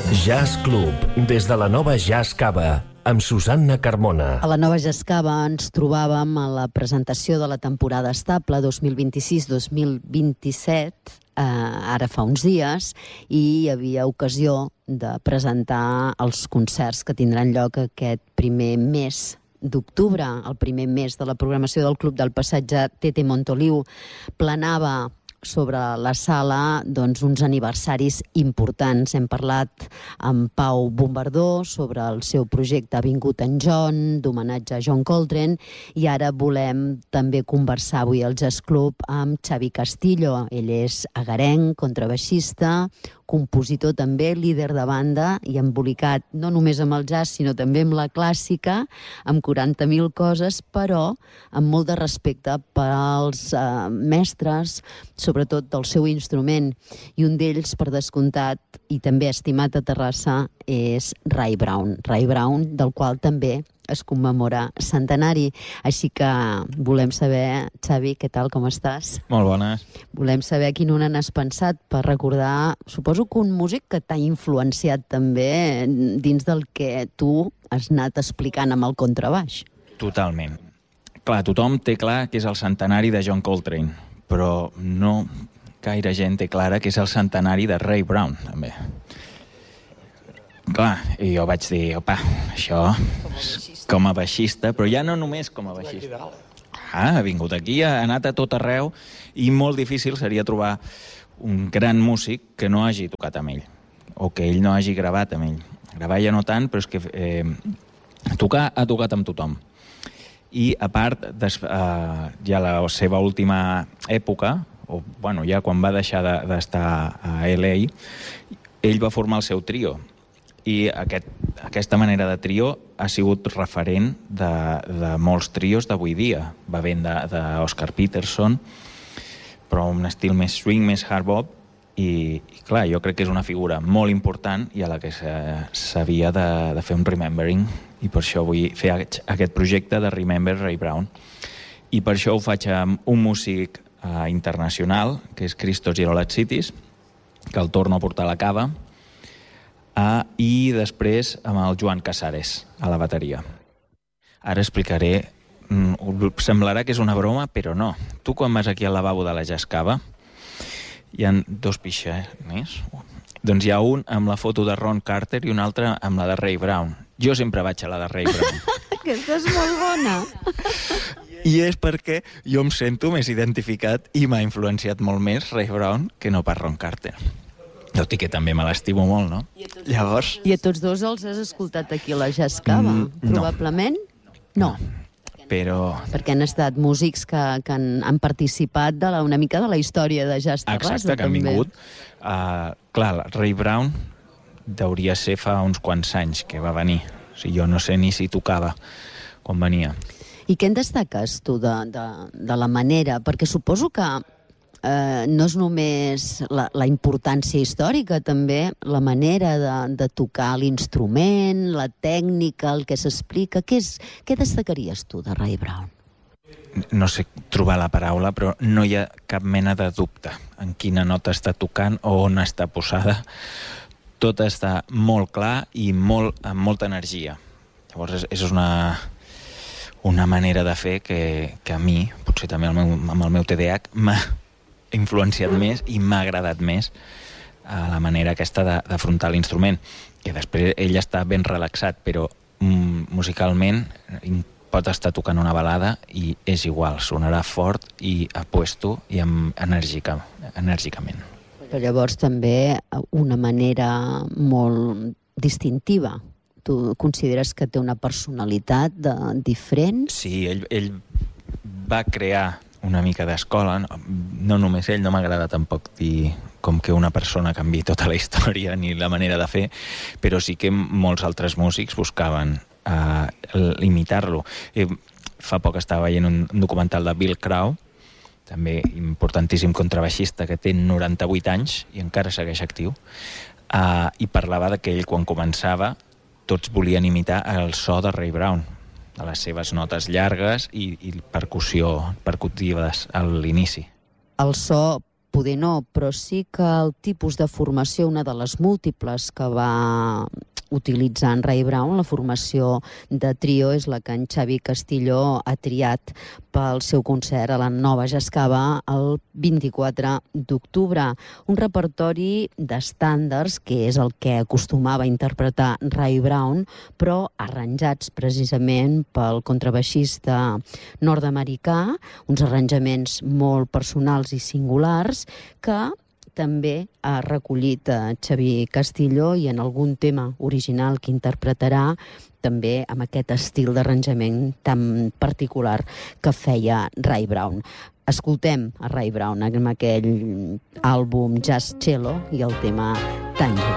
Jazz Club, des de la nova Jazz Cava, amb Susanna Carmona. A la nova Jazz Cava ens trobàvem a la presentació de la temporada estable 2026-2027, ara fa uns dies, i hi havia ocasió de presentar els concerts que tindran lloc aquest primer mes d'octubre, el primer mes de la programació del Club del Passatge Tete Montoliu. Planava sobre la sala uns aniversaris importants. Hem parlat amb Pau Bombardó sobre el seu projecte Vingut en John, d'homenatge a John Coltrane, i ara volem també conversar avui al Jazz Club amb Xavi Castillo. Ell és agarenc, contrabaixista, compositor també, líder de banda i embolicat no només amb el jazz sinó també amb la clàssica, amb 40.000 coses, però amb molt de respecte pels mestres, sobretot del seu instrument. I un d'ells, per descomptat, i també estimat a Terrassa, és Ray Brown. Ray Brown, del qual també es commemora centenari. Així que volem saber, Xavi, què tal, com estàs? Molt bones. Volem saber quin un n'has pensat per recordar, suposo que un músic que t'ha influenciat també dins del que tu has anat explicant amb el contrabaix. Totalment. Clar, tothom té clar que és el centenari de John Coltrane, però no gaire gent té clara que és el centenari de Ray Brown, també. Clar, i jo vaig dir, opa, això com a baixista, però ja no només com a baixista. Ha vingut aquí, ha anat a tot arreu, i molt difícil seria trobar un gran músic que no hagi tocat amb ell, o que ell no hagi gravat amb ell. Gravar ja no tant, però és que tocar ha tocat amb tothom. I a part, ja la seva última època, o bueno, ja quan va deixar d'estar a LA, ell va formar el seu trio. I aquesta manera de trio ha sigut referent de molts trios d'avui dia. Va ben d'Oscar Peterson, però un estil més swing, més hard bop, i clar, jo crec que és una figura molt important i a la que s'havia de fer un remembering, i per això vull fer aquest projecte de Remember Ray Brown. I per això ho faig amb un músic internacional, que és Christos Girolatsidis, que el torno a portar a la cava, i després amb el Joan Casares a la bateria. Ara explicaré, semblarà que és una broma, però no. Tu quan vas aquí al lavabo de la Jazz Cava, hi ha dos pixaners, doncs hi ha un amb la foto de Ron Carter i un altre amb la de Ray Brown. Jo sempre vaig a la de Ray Brown. Aquesta és molt bona. I és perquè jo em sento més identificat i m'ha influenciat molt més Ray Brown que no pas Ron Carter. Tot i que també me l'estimo molt, no? Llavors... I a tots dos els has escoltat aquí a la Jazz Cava, probablement? No. Però... Perquè han estat músics que han participat una mica de la història de Jazz Terrassa. Exacte, que han vingut. Clar, Ray Brown deuria ser fa uns quants anys que va venir. O sigui, jo no sé ni si tocava quan venia. I què en destaques tu de la manera? Perquè suposo que no és només la importància històrica, també la manera de tocar l'instrument, la tècnica, el que s'explica. Què destacaries tu de Ray Brown? No sé trobar la paraula, però no hi ha cap mena de dubte en quina nota està tocant o on està posada. Tot està molt clar i amb molta energia. Llavors és una manera de fer que a mi, potser també amb el meu TDAH, m'ha influenciat més i m'ha agradat més la manera aquesta d'afrontar l'instrument, que després ell està ben relaxat, però musicalment pot estar tocant una balada i és igual, sonarà fort i apuesto i enèrgicament. Però llavors també una manera molt distintiva. Tu consideres que té una personalitat diferent? Sí, ell va crear una mica d'escola, no només ell, no m'agrada tampoc dir com que una persona canvi tota la història ni la manera de fer, però sí que molts altres músics buscaven imitar-lo. Fa poc estava veient un documental de Bill Crow, també importantíssim contrabaixista, que té 98 anys i encara segueix actiu, i parlava que ell quan començava tots volien imitar el so de Ray Brown, de les seves notes llargues i percutives a l'inici. El so poder no, però sí que el tipus de formació, una de les múltiples que va utilitzar en Ray Brown, la formació de trio, és la que en Xavi Castillo ha triat pel seu concert a la Nova Jazz Cava el 24 d'octubre. Un repertori d'estàndards, que és el que acostumava a interpretar Ray Brown, però arranjats precisament pel contrabaixista nord-americà, uns arranjaments molt personals i singulars que també ha recollit Xavi Castillo i en algun tema original que interpretarà també amb aquest estil d'arranjament tan particular que feia Ray Brown. Escoltem a Ray Brown amb aquell àlbum Jazz Cello i el tema Tango.